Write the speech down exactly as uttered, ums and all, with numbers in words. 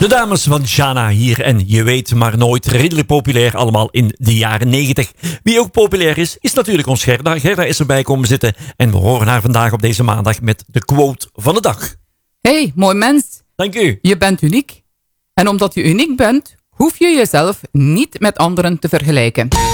De dames van Jana hier en je weet maar nooit, redelijk populair allemaal in de jaren negentig. Wie ook populair is, is natuurlijk ons Gerda. Gerda is erbij komen zitten en we horen haar vandaag op deze maandag met de quote van de dag. Hey, mooi mens. Dank u. Je bent uniek. En omdat je uniek bent, hoef je jezelf niet met anderen te vergelijken.